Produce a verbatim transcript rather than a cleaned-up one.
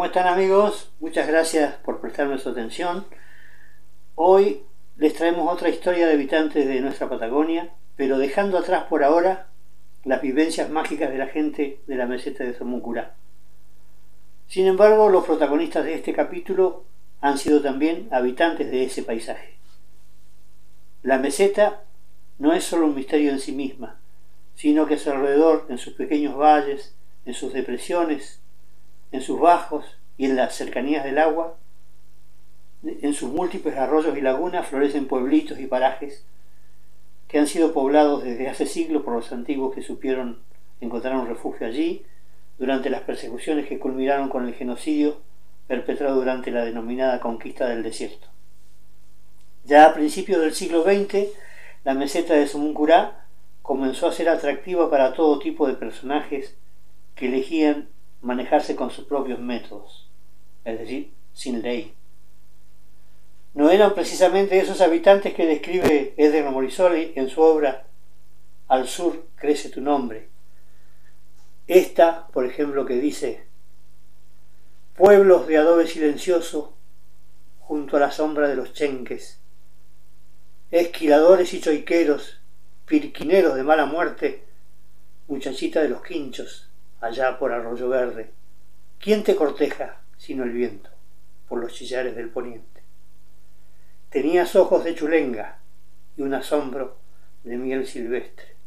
¿Cómo están, amigos? Muchas gracias por prestarme su atención. Hoy les traemos otra historia de habitantes de nuestra Patagonia, pero dejando atrás por ahora las vivencias mágicas de la gente de la meseta de Somuncurá. Sin embargo, los protagonistas de este capítulo han sido también habitantes de ese paisaje. La meseta no es solo un misterio en sí misma, sino que a su alrededor, en sus pequeños valles, en sus depresiones, en sus bajos y en las cercanías del agua, en sus múltiples arroyos y lagunas, florecen pueblitos y parajes que han sido poblados desde hace siglos por los antiguos que supieron encontrar un refugio allí durante las persecuciones que culminaron con el genocidio perpetrado durante la denominada conquista del desierto. Ya a principios del siglo veinte, la meseta de Somuncurá comenzó a ser atractiva para todo tipo de personajes que elegían manejarse con sus propios métodos, es decir, sin ley. No eran precisamente esos habitantes que describe Edgar Morisoli en su obra Al sur crece tu nombre. Esta, por ejemplo, que dice: pueblos de adobe silencioso junto a la sombra de los chenques, esquiladores y choiqueros, pirquineros de mala muerte, muchachita de los quinchos, allá por Arroyo Verde, ¿quién te corteja sino el viento por los chillares del poniente? Tenías ojos de chulenga y un asombro de miel silvestre.